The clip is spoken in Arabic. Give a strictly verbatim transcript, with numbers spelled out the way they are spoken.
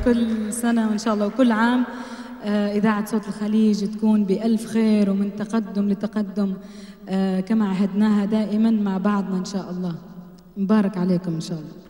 كل سنة وإن شاء الله وكل عام إذاعة صوت الخليج تكون بألف خير ومن تقدم لتقدم كما عهدناها دائما مع بعضنا إن شاء الله. مبارك عليكم إن شاء الله.